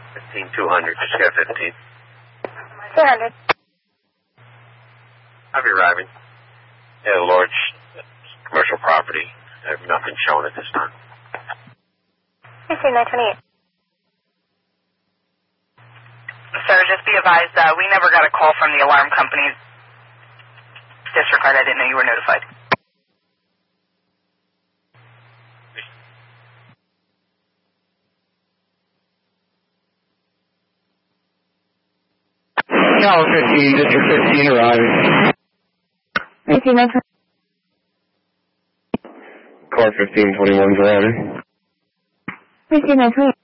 15200. Just got 15. 200. I'll be arriving. Yeah, large commercial property. I have nothing shown at this time. 15928. Sir, just be advised, we never got a call from the alarm company. Disregard, I didn't know you were notified. Tower 15, District 15 arriving. 15928. Car 1521's arriving. 15928.